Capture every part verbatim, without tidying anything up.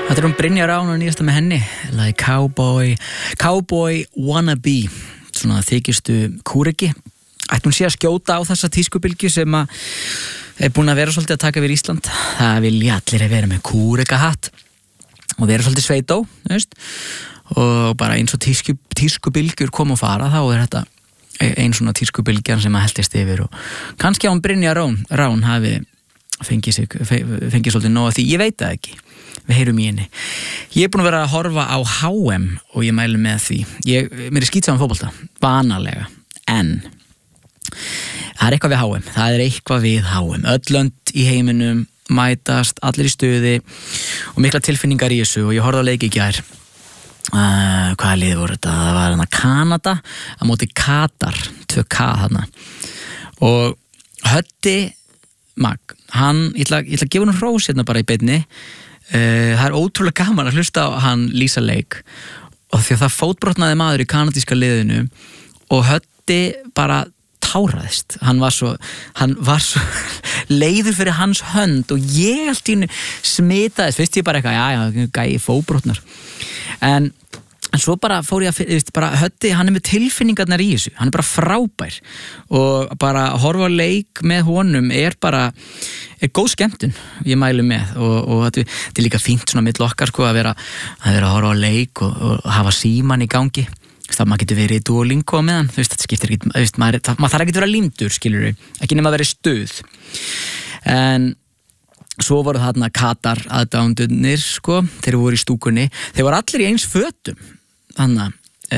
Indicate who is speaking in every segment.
Speaker 1: Þetta um Brynja Rán og nýjasta með henni like Cowboy Cowboy Wannabe, svona þykistu kúreki. Ættum sé að skjóta á þessa tískubylgju sem að er búin að vera svolítið að taka við Ísland. Það vilja allir að vera með kúrekahatt og vera svolítið sveitó, veist? Og bara eins og tísku, tískubylgjur kom og fara, þá er þetta ein svona tískubylgjan sem að heldist yfir og kannski án Brynja Rán, Rán hafi fengið sig, fengið svolítið nóg af því, ég veit það ekki. Við heyrum í henni. Ég er búin að vera að horfa á H M og ég mæli með því. Ég, mér er skýtsaman fótbolta, vanalega, en það er eitthvað við H M. Það er eitthvað við H M. Öll lönd í heiminum mætast, allir í stuði og mikla tilfinningar í þessu og ég horfði á leik í gær. Uh, hvaða lið voru þetta? Það var hana Kanada á móti Katar, tvö K þarna. Og Höddi Mag, hann, ég ætla, ég ætla að gefa hann hrós hérna bara í beinni. Uh, það er ótrúlega gaman að hlusta á hann lýsa leik og því að það fótbrotnaði maður í kanadíska liðinu og Höddi bara táraðist, hann var svo hann var svo leiður fyrir hans hönd og ég allt í hennu smitaðist, fyrst ég bara eitthvað já já, gæi fótbrotnar en En svo bara fór ég að, bara Höddi, hann er með tilfinningarnar í þessu, hann er bara frábær og bara að horfa á leik með honum er bara, er góð skemmtun, ég mælu með og, og þetta, þetta er líka fínt svona mitt okkar sko að vera að, vera að horfa á leik og, og hafa síman í gangi, það maður getur verið í Duolingo með hann, þú veist, þetta skiptir ekki, þú veist, maður, maður þarf ekki að vera límdur, skilur við, ekki nema að vera stuð, en svo voru þarna Katar aðdáendurnir sko, þeir voru í stúkunni, þeir voru allir í eins fötum, þannig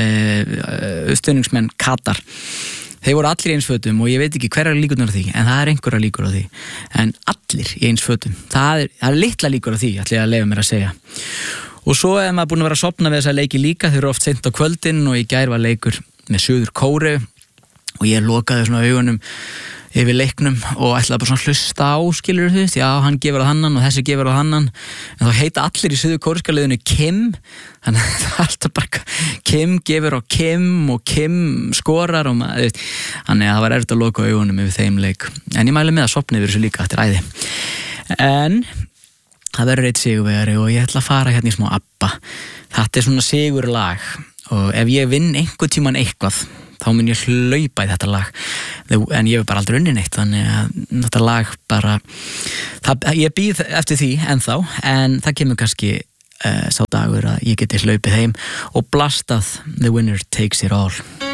Speaker 1: uh, stöðningsmenn Katar þeir voru allir í eins fötum og ég veit ekki hverjar líkurnar á því en það er einhverjar líkur á því en allir í eins fötum það er, það er litla líkur á því, ætla ég að leyfa mér að segja og svo er maður búin að vera að sofna við þessa leiki líka, þeir eru oft seint á kvöldin og í gær var leikur með Suður Kóreu og ég lokaði svona augunum yfir leiknum og ætlaði bara svona hlusta á skilur þú veist, já hann gefur á hannan og þessi gefur á hannan en þá heita allir í Suður Kóreska liðinu Kim þannig að það er alltaf bara Kim gefur á Kim og Kim skorar og maður, veist, þannig að það var erfitt að loka augunum yfir þeim leik en ég mæli með að sofna yfir þessu líka, þetta er æði en það verður eitt sigurvegari og ég ætla að fara hérna í smá ABBA þetta er svona sigurlag og ef ég vinn einhvern tímann eitthvað þá mun ég hlaupa í þetta lag en ég hef bara aldrei unnið neitt þannig að þetta lag bara það, ég býð eftir því ennþá en það kemur kannski uh, sá dagur að ég geti hlaupið heim og blastað The Winner Takes It All